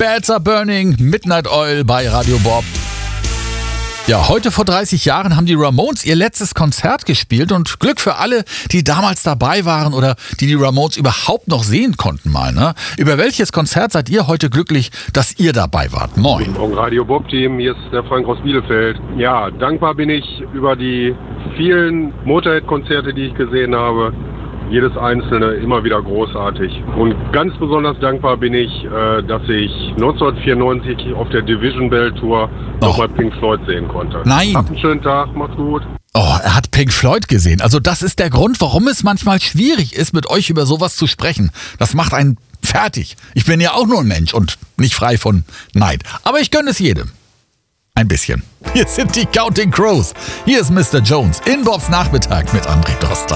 Beds Are Burning, Midnight Oil bei Radio Bob. Ja, heute vor 30 Jahren haben die Ramones ihr letztes Konzert gespielt und Glück für alle, die damals dabei waren oder die Ramones überhaupt noch sehen konnten mal, ne? Über welches Konzert seid ihr heute glücklich, dass ihr dabei wart? Moin. Guten Morgen, Radio Bob Team, hier ist der Frank aus Bielefeld. Ja, dankbar bin ich über die vielen Motorhead-Konzerte, die ich gesehen habe. Jedes einzelne immer wieder großartig. Und ganz besonders dankbar bin ich, dass ich 1994 auf der Division Bell Tour nochmal Pink Floyd sehen konnte. Nein. Habt einen schönen Tag, macht's gut. Oh, er hat Pink Floyd gesehen. Also das ist der Grund, warum es manchmal schwierig ist, mit euch über sowas zu sprechen. Das macht einen fertig. Ich bin ja auch nur ein Mensch und nicht frei von Neid. Aber ich gönne es jedem. Ein bisschen. Hier sind die Counting Crows. Hier ist Mr. Jones in Bobs Nachmittag mit André Dostal.